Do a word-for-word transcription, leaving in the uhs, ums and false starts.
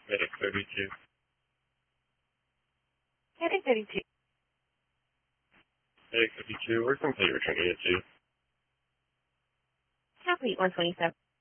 Medic thirty-two. Medic thirty-two. Medic thirty-two, where complete return to get to? Complete one twenty-seven.